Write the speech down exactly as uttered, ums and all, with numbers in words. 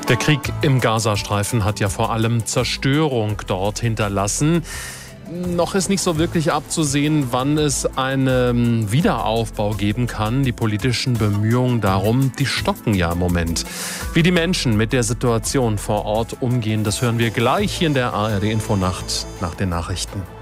Der Krieg im Gazastreifen hat ja vor allem Zerstörung dort hinterlassen. Noch ist nicht so wirklich abzusehen, wann es einen Wiederaufbau geben kann. Die politischen Bemühungen darum, die stocken ja im Moment. Wie die Menschen mit der Situation vor Ort umgehen, das hören wir gleich hier in der A R D Infonacht nach den Nachrichten.